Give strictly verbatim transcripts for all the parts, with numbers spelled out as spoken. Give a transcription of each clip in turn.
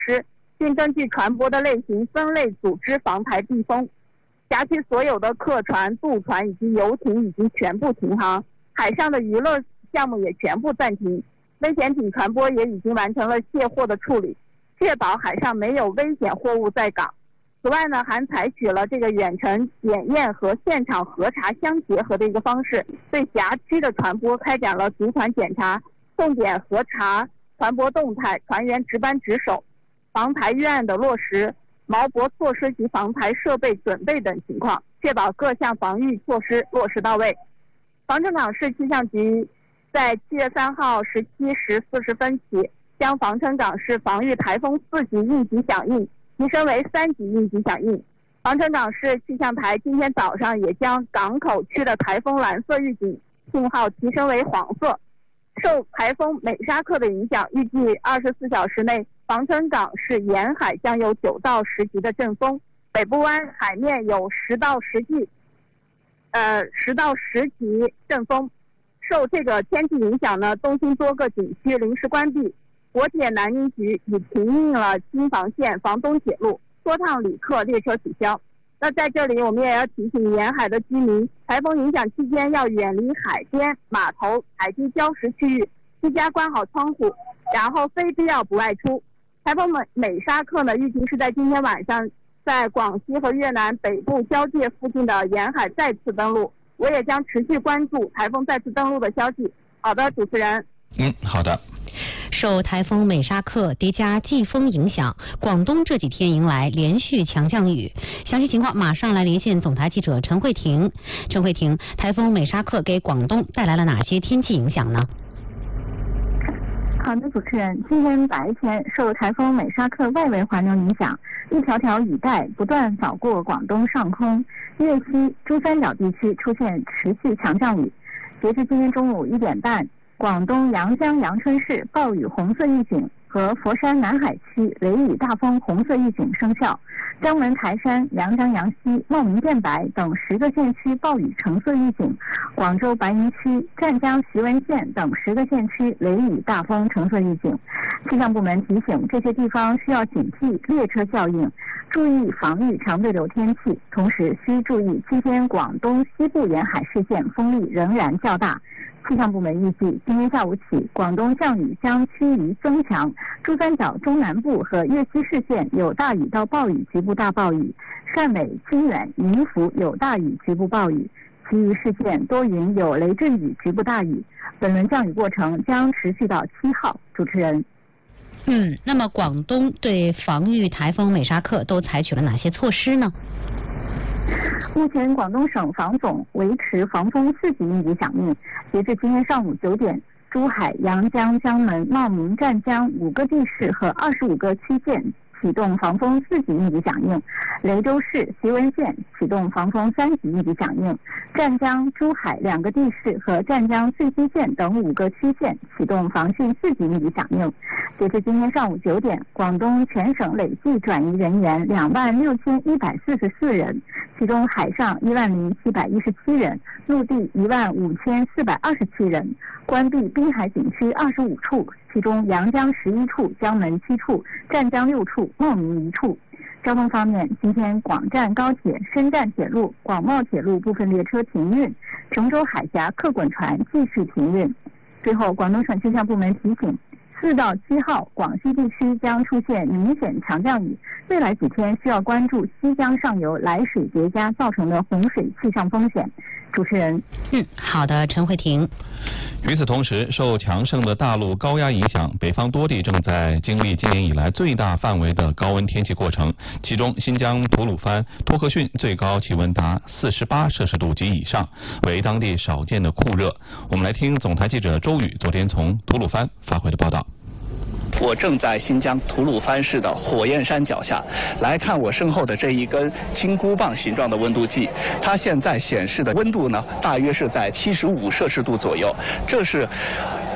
施，并根据船舶的类型分类组织防台避风。辖区所有的客船、渡船以及游艇已经全部停航，海上的娱乐项目也全部暂停，危险品船舶也已经完成了卸货的处理，确保海上没有危险货物在港。此外呢，还采取了这个远程检验和现场核查相结合的一个方式，对辖区的船舶开展了组团检查、重点核查船舶动态、船员值班值守、防台预案的落实、锚泊措施及防台设备准备等情况，确保各项防御措施落实到位。防城港市气象局在七月三号十七时四十分起，将防城港市防御台风四级应急响应提升为三级应急响应。防城港市气象台今天早上也将港口区的台风蓝色预警信号提升为黄色。受台风美沙克的影响，预计二十四小时内，防城港市沿海将有九到十级的阵风，北部湾海面有十到十级，呃十到十级阵风。受这个天气影响呢，东兴多个景区临时关闭。国铁南宁局已停运了京房线、房东铁路，多趟旅客列车取消。那在这里我们也要提醒沿海的居民，台风影响期间要远离海边、码头、海堤礁石区域，居家关好窗户，然后非必要不外出。台风美美沙克呢，预计是在今天晚上在广西和越南北部交界附近的沿海再次登陆，我也将持续关注台风再次登陆的消息。好的，主持人。 嗯，好的。 受台风美沙克叠加季风影响，广东这几天迎来连续强降雨。详细情况马上来连线总台记者陈慧婷。陈慧婷，台风美沙克给广东带来了哪些天气影响呢？ 好的，主持人，今天白天受台风美沙克外围环流影响，一条条雨带不断扫过广东上空，粤西、珠三角地区出现持续强降雨。截至今天中午一点半，广东阳江阳春市暴雨红色预警和佛山南海区雷雨大风红色预警生效，江门台山、阳江阳西、茂名电白等十个县区暴雨橙色预警，广州白云区、湛江徐闻县等十个县区雷雨大风橙色预警。气象部门提醒这些地方需要警惕列车效应，注意防御强对流天气，同时需注意今天广东西部沿海市县风力仍然较大。气象部门预计，今天下午起，广东降雨将趋于增强，珠三角中南部和粤西市县有大雨到暴雨局部大暴雨，汕尾、清远、宁福有大雨局部暴雨，其余市县多云有雷阵雨局部大雨。本轮降雨过程将持续到七号。主持人。 嗯，那么广东对防御台风美沙克都采取了哪些措施呢？ 目前广东省防总维持防风四级应急响应，截至今天上午九点，珠海、阳江、江门、茂名、湛江五个地市和二十五个区县启动防风四级应急响应，雷州市、徐闻县启动防风三级应急响应，湛江、珠海两个地市和湛江翠溪县等五个区县启动防汛四级应急响应。截至今天上午九点，广东全省累计转移人员两万六千一百四十四人，其中海上一万零七百一十七人，陆地一万五千四百二十七人，关闭滨海景区二十五处，其中阳江十一处、江门七处、湛江六处、茂名一处。交通方面，今天广湛高铁、深湛铁路、广茂铁路部分列车停运，琼州海峡客滚船继续停运。最后，广东省气象部门提醒，四到七号广西地区将出现明显强降雨，未来几天需要关注西江上游来水叠加造成的洪水气象风险。主持人。 嗯，好的，陈慧婷。 与此同时，受强盛的大陆高压影响，北方多地正在经历今年以来最大范围的高温天气过程，其中新疆吐鲁番、托克逊最高气温达四十八摄氏度及以上，为当地少见的酷热。我们来听总台记者周宇昨天从吐鲁番发回的报道。 我正在新疆吐鲁番市的火焰山脚下，来看我身后的这一根金箍棒形状的温度计，它现在显示的温度呢，大约是在七十五摄氏度左右。这是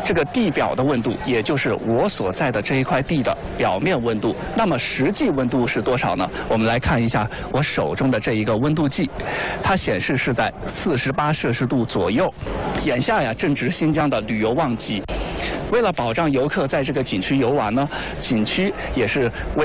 这个地表的温度，也就是我所在的这一块地的表面温度。那么实际温度是多少呢？我们来看一下我手中的这一个温度计，它显示是在四十八摄氏度左右。眼下呀，正值新疆的旅游旺季，为了保障游客在这个景区游玩呢，景区也是为